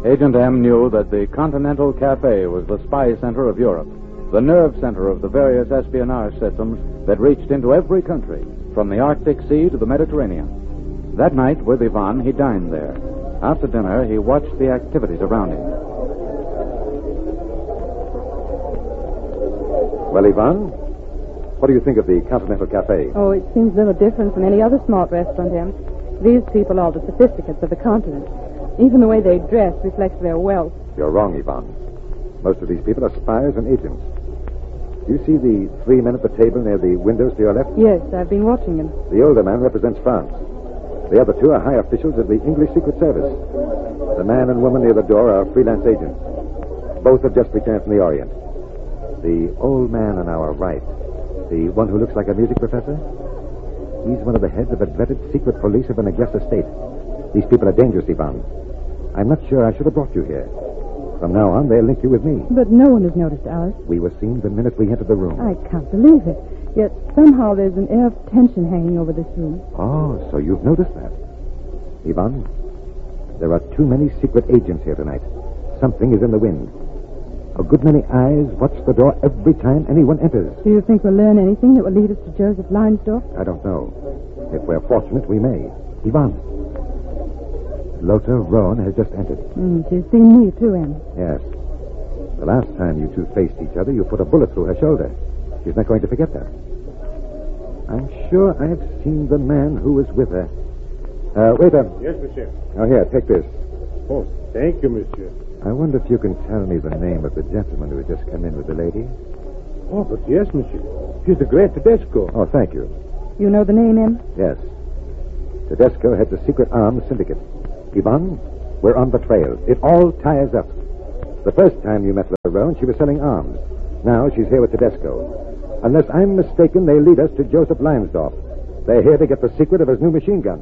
Agent M knew that the Continental Cafe was the spy center of Europe, the nerve center of the various espionage systems that reached into every country, from the Arctic Sea to the Mediterranean. That night, with Ivan, he dined there. After dinner, he watched the activities around him. Well, Ivan, what do you think of the Continental Cafe? Oh, it seems little different from any other smart restaurant, Em. These people are the sophisticates of the continent. Even the way they dress reflects their wealth. You're wrong, Ivan. Most of these people are spies and agents. Do you see the 3 men at the table near the windows to your left? Yes, I've been watching them. The older man represents France. The other two are high officials of the English Secret Service. The man and woman near the door are freelance agents. Both have just returned from the Orient. The old man on our right, the one who looks like a music professor, he's one of the heads of a dreaded secret police of an august estate. These people are dangerous, Ivan. I'm not sure I should have brought you here. From now on, they'll link you with me. But no one has noticed us. We were seen the minute we entered the room. I can't believe it. Yet somehow there's an air of tension hanging over this room. Oh, so you've noticed that. Ivan, there are too many secret agents here tonight. Something is in the wind. A good many eyes watch the door every time anyone enters. Do you think we'll learn anything that will lead us to Joseph Leinsdorf? I don't know. If we're fortunate, we may. Ivan, Lothar Rohn has just entered. She's seen me, too, Em. Yes. The last time you two faced each other, you put a bullet through her shoulder. She's not going to forget that. I'm sure I've seen the man who was with her. Waiter. Yes, monsieur. Oh, here, take this. Oh, thank you, monsieur. I wonder if you can tell me the name of the gentleman who had just come in with the lady. Oh, but yes, monsieur. He's the great Tedesco. Oh, thank you. You know the name, Em? Yes. Tedesco heads a secret arms syndicate. Ivan, we're on the trail. It all ties up. The first time you met Rohn, she was selling arms. Now she's here with Tedesco. Unless I'm mistaken, they lead us to Joseph Leinsdorf. They're here to get the secret of his new machine gun.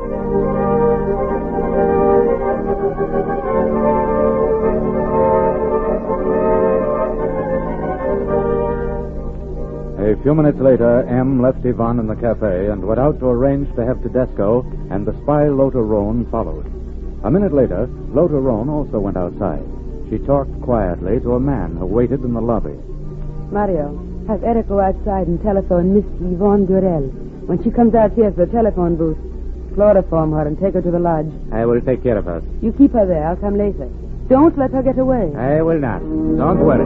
A few minutes later, M left Ivan in the cafe and went out to arrange to have Tedesco and the spy Lothar Rohn followed. A minute later, Lothar Rohn also went outside. She talked quietly to a man who waited in the lobby. Mario, have Eric go outside and telephone Miss Yvonne Durell. When she comes out here to the telephone booth, chloroform her and take her to the lodge. I will take care of her. You keep her there. I'll come later. Don't let her get away. I will not. Don't worry.